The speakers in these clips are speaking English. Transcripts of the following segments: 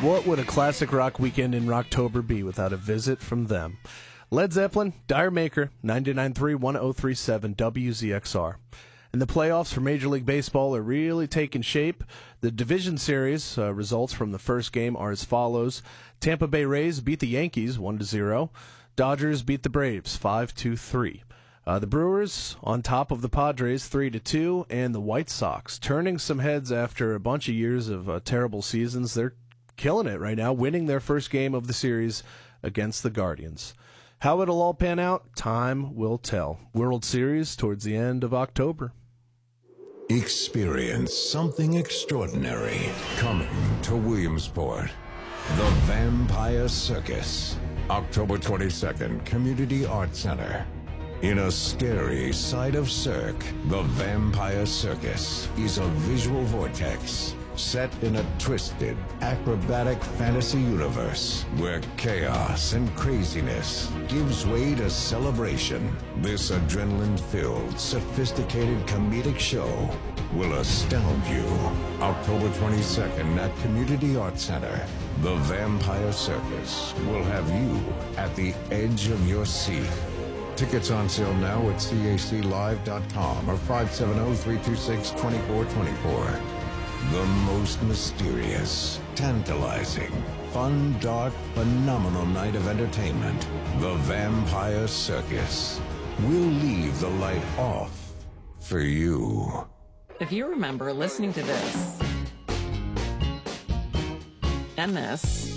What would a classic rock weekend in Rocktober be without a visit from them? Led Zeppelin, Dire Maker, 99.3, 103.7 WZXR. And the playoffs for Major League Baseball are really taking shape. The division series results from the first game are as follows. Tampa Bay Rays beat the Yankees 1-0. Dodgers beat the Braves 5-3. The Brewers on top of the Padres 3-2. And the White Sox turning some heads after a bunch of years of terrible seasons. They're killing it right now, winning their first game of the series against the Guardians. How it'll all pan out, time will tell. World Series towards the end of October. Experience something extraordinary coming to Williamsport. The Vampire Circus. October 22nd, Community Arts Center. In a scary side of Cirque, the Vampire Circus is a visual vortex set in a twisted, acrobatic fantasy universe where chaos and craziness gives way to celebration. This adrenaline-filled, sophisticated comedic show will astound you. October 22nd at Community Arts Center, the Vampire Circus will have you at the edge of your seat. Tickets on sale now at caclive.com or 570-326-2424. The most mysterious, tantalizing, fun, dark, phenomenal night of entertainment. The Vampire Circus. We'll leave the light off for you. If you remember listening to this, and this,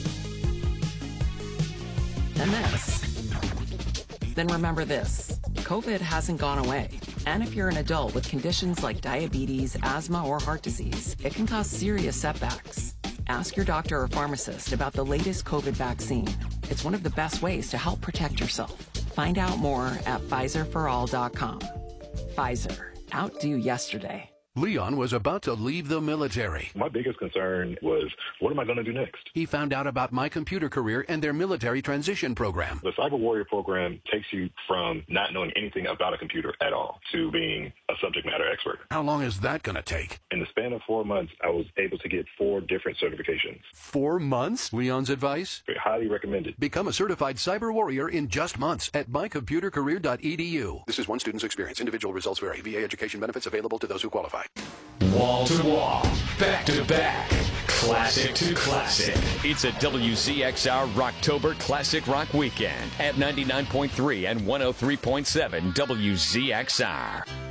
and this, then remember this. COVID hasn't gone away. And if you're an adult with conditions like diabetes, asthma, or heart disease, it can cause serious setbacks. Ask your doctor or pharmacist about the latest COVID vaccine. It's one of the best ways to help protect yourself. Find out more at PfizerForAll.com. Pfizer. Outdo yesterday. Leon was about to leave the military. My biggest concern was, what am I going to do next? He found out about My Computer Career and their military transition program. The Cyber Warrior program takes you from not knowing anything about a computer at all to being a subject matter expert. How long is that going to take? In the span of 4 months, I was able to get 4 different certifications. 4 months? Leon's advice? Highly recommended. Become a certified cyber warrior in just months at mycomputercareer.edu. This is one student's experience. Individual results vary. VA education benefits available to those who qualify. Wall to wall, back to back, classic to classic. It's a WZXR Rocktober Classic Rock Weekend at 99.3 and 103.7 WZXR.